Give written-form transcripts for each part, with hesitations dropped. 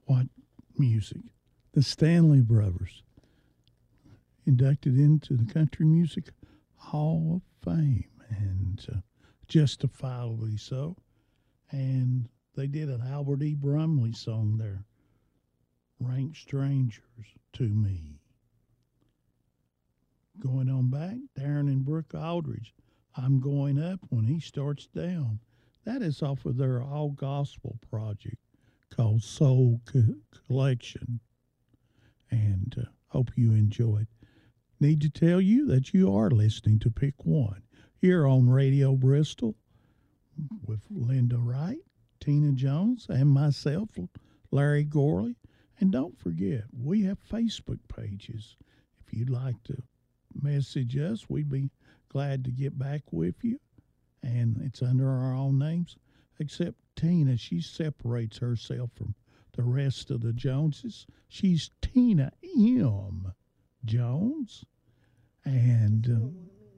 What music? The Stanley Brothers, inducted into the Country Music Hall of Fame, and justifiably so. And they did an Albert E. Brumley song there, Rank Strangers to Me. Going on back, Darren and Brooke Aldridge, I'm Going Up When He Starts Down. That is off of their all gospel project called Soul Collection. And hope you enjoy it. Need to tell you that you are listening to Pick One here on Radio Bristol with Linda Wright, Tina Jones, and myself, Larry Gorley. And don't forget, we have Facebook pages. If you'd like to message us, we'd be glad to get back with you. And it's under our own names, except Tina. She separates herself from the rest of the Joneses. She's Tina M. Jones. And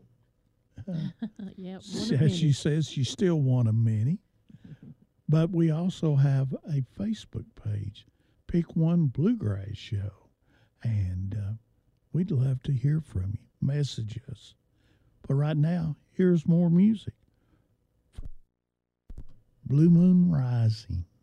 as she says, she still won a Minnie. But we also have a Facebook page, Pick One Bluegrass Show. And we'd love to hear from you. Message us. But right now, here's more music. Blue Moon Rising.